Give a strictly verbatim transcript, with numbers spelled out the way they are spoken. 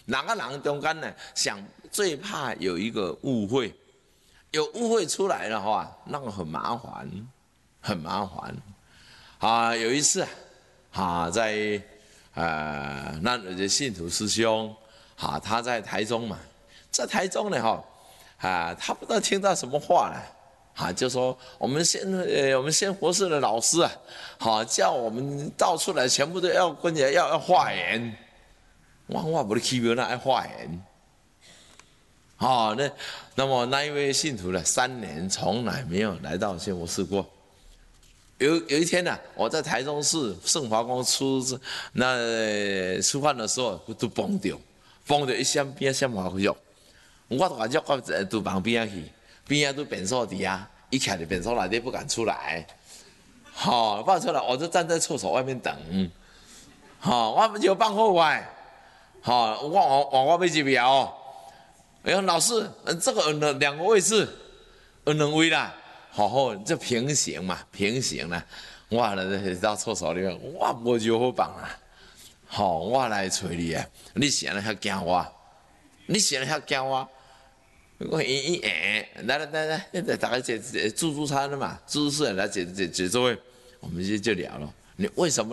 人跟人中间呢，想最怕有一个误会，有误会出来的话，那个很麻烦，很麻烦。啊，有一次啊，在呃那的信徒师兄，啊，他在台中嘛，在台中呢哈，啊，他不知道听到什么话了。啊，就说我们先呃，我们先活寺的老师啊，好叫我们到处来，全部都要跟人要要化缘。我我不是欺负那爱化缘。好，那那么那一位信徒呢，三年从来没有来到仙佛寺过。有有一天呢、啊，我在台中市圣华宫出那吃饭的时候，都崩掉，崩掉一闪边闪华肉，我都感觉到都旁边去。边啊都变数底啊，一开始变数内底不敢出来，好、哦，放出来我就站在厕所外面等，好、哦，我们就放后外，好、哦，我我我我没几秒哦，哎呀，老师，这个两两个位置，有两位啦，好好就平行嘛，平行啦，我呢到厕所里面，我无就好放啦，好、哦，我来找你啊，你显得遐惊我，你显得遐惊我。我一一哎，来来来来，现在大家解自助餐了嘛，自助式来解解解座位，我们就就聊了，你为什么？